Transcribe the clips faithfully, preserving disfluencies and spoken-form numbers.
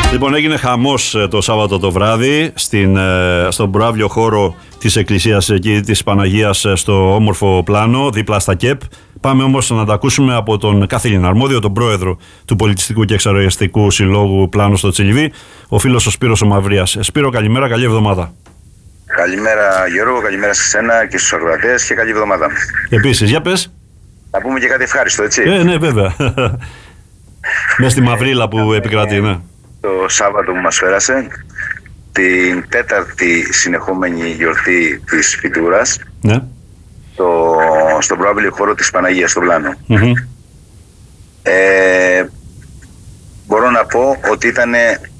Λοιπόν, έγινε χαμός το Σάββατο το βράδυ στην, στον προαύλιο χώρο της εκκλησίας εκεί της Παναγίας στο όμορφο πλάνο, δίπλα στα ΚΕΠ. Πάμε όμως να τα ακούσουμε από τον καθήλυνα αρμόδιο, τον πρόεδρο του Πολιτιστικού και Εξαρροιαστικού Συλλόγου Πλάνο στο Τσιλιβί, ο φίλος ο Σπύρος ο Μαυρίας. Σπύρο, καλημέρα, καλή εβδομάδα. Καλημέρα Γιώργο, καλημέρα σε σένα και στους ακροατές και καλή εβδομάδα. Επίσης, για πες. Να πούμε και κάτι ευχάριστο, έτσι. Ε, ναι, βέβαια. Μες στη μαυρίλα που επικρατεί, ναι. Το Σάββατο που μας πέρασε, την τέταρτη συνεχόμενη γιορτή της Φυτούρας, ναι. το, στον προαύλιο χώρο της Παναγίας στο Πλάνο. Mm-hmm. Ε, μπορώ να πω ότι ήταν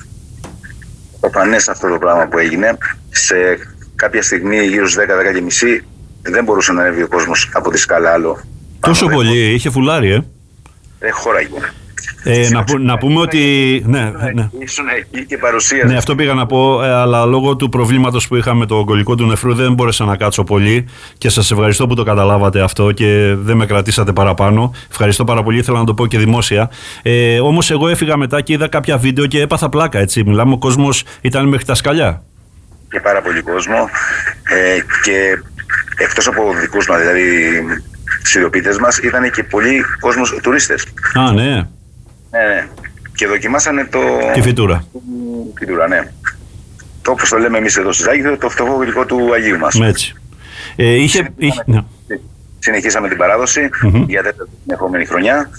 προφανές αυτό το πράγμα που έγινε. Σε κάποια στιγμή γύρω στις δέκα δέκα και μισή δεν μπορούσε να ανέβει ο κόσμος από τη σκάλα άλλο. Τόσο πάνω, πολύ, δεν... είχε φουλάρει, ε. Δεν χώραγε. Ε, να, που, να πούμε ότι. Ναι, ναι. Ήσουν εκεί και παρουσίασε. Ναι, αυτό πήγα να πω, ε, αλλά λόγω του προβλήματος που είχαμε το ογκολικό του νεφρού δεν μπόρεσα να κάτσω πολύ και σας ευχαριστώ που το καταλάβατε αυτό και δεν με κρατήσατε παραπάνω. Ευχαριστώ πάρα πολύ, ήθελα να το πω και δημόσια. Ε, όμως εγώ έφυγα μετά και είδα κάποια βίντεο και έπαθα πλάκα, έτσι. Μιλάμε, ο κόσμος ήταν μέχρι τα σκαλιά. Και πάρα πολύ κόσμο. Ε, και εκτός από δικούς μας, δηλαδή συνδρομητές μας, ήταν και πολλοί κόσμος τουρίστες. Α, ναι. Ναι, ναι. Και δοκιμάσανε το... Τη φυτούρα. Φυτούρα, ναι. Το, όπως το λέμε εμείς εδώ στη Ζάκη, το φτωχό γλυκό του Αγίου μας. Έτσι. Ε, είχε... Συνεχίσαμε, είχε... Ναι. Συνεχίσαμε την παράδοση mm-hmm. για τέταρτη συνεχόμενη χρονιά.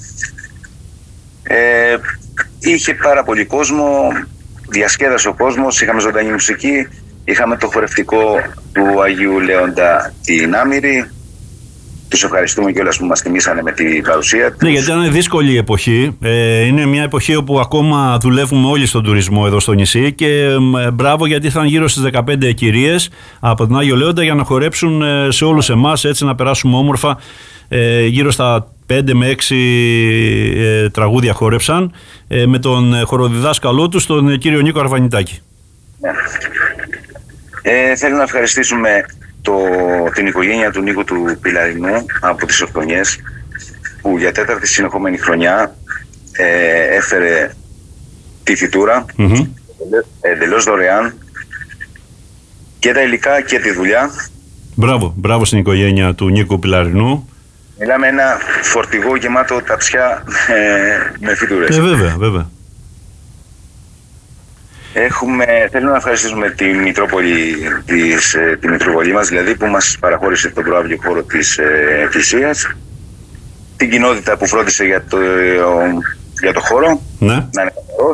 Ε, είχε πάρα πολύ κόσμο, διασκέδασε ο κόσμος, είχαμε ζωντανή μουσική, είχαμε το χορευτικό του Αγίου Λέοντα την Άμυρη. Τους ευχαριστούμε κιόλας που μας τιμήσανε με την παρουσία τους. Ναι, γιατί ήταν δύσκολη η εποχή. Ε, είναι μια εποχή όπου ακόμα δουλεύουμε όλοι στον τουρισμό εδώ στο νησί και ε, μπράβο, γιατί ήρθαν γύρω στις δεκαπέντε κυρίες από τον Άγιο Λέοντα για να χορέψουν ε, σε όλους εμάς, έτσι να περάσουμε όμορφα. Ε, γύρω στα πέντε με έξι ε, τραγούδια χόρεψαν ε, με τον χοροδιδάσκαλό τους, τον κύριο Νίκο Αρβανιτάκη. Ναι. Ε, θέλω να ευχαριστήσουμε Το, την οικογένεια του Νίκου του Πιλαρινού από τις Ορκονιές, που για τέταρτη συνεχόμενη χρονιά ε, έφερε τη φυτούρα mm-hmm. εντελώς δωρεάν και τα υλικά και τη δουλειά. Μπράβο, μπράβο στην οικογένεια του Νίκου Πιλαρινού. Μιλάμε ένα φορτηγό γεμάτο ταψιά ε, με φυτούρες. Ε, βέβαια, βέβαια. Έχουμε, θέλω να ευχαριστήσουμε τη Μητρόπολη, της, τη Μητροπολή μας, δηλαδή, που μας παραχώρησε τον προαύλιο χώρο της ε, Εκκλησίας, την κοινότητα που φρόντισε για το, για το χώρο, ναι. να είναι καθαρός,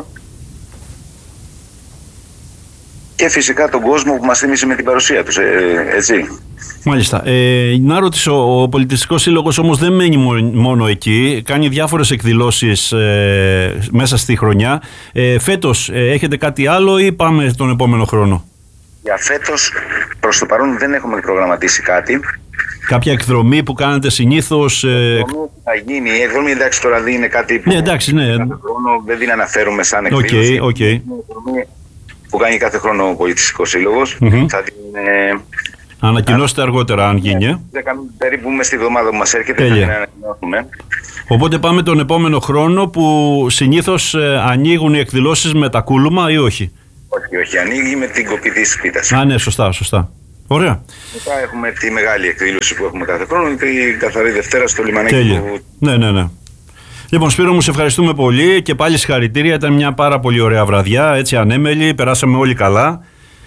και φυσικά τον κόσμο που μας θύμισε με την παρουσία τους, ε, έτσι. Μάλιστα. Ε, να ρωτήσω, ο Πολιτιστικός Σύλλογος όμως δεν μένει μόνο εκεί, κάνει διάφορες εκδηλώσεις ε, μέσα στη χρονιά. Ε, φέτος ε, έχετε κάτι άλλο ή πάμε τον επόμενο χρόνο? Για φέτος προς το παρόν δεν έχουμε προγραμματίσει κάτι. Κάποια εκδρομή που κάνετε συνήθως? Ε... Εκδρομή θα γίνει. Η εκδρομή, εντάξει, τώρα δεν είναι κάτι που, ναι, εντάξει, ναι. κάθε χρόνο δεν την αναφέρουμε σαν εκδήλωση. Okay, okay. Που κάνει κάθε χρόνο ο Πολιτιστικός Σύλλογος. Mm-hmm. Θα την... Ε, ανακοινώσετε αργότερα αν γίνει. Ναι, περίπου μες τη εβδομάδα που μας έρχεται. Τέλεια. Θα την ανακοινώσουμε. Οπότε πάμε τον επόμενο χρόνο που συνήθως ε, ανοίγουν οι εκδηλώσεις με τα κούλουμα ή όχι? Όχι, όχι. Ανοίγει με την κοπή της πίτας. Α, ναι, σωστά, σωστά. Ωραία. Μετά έχουμε τη μεγάλη εκδήλωση που έχουμε κάθε χρόνο, την καθαρή Δευτέρα στο λιμανάκι. Τέλεια. Που... Ναι, ναι, ναι. Λοιπόν, Σπύρο μου, σε ευχαριστούμε πολύ και πάλι συγχαρητήρια. Ήταν μια πάρα πολύ ωραία βραδιά, έτσι ανέμελη, περάσαμε όλοι καλά.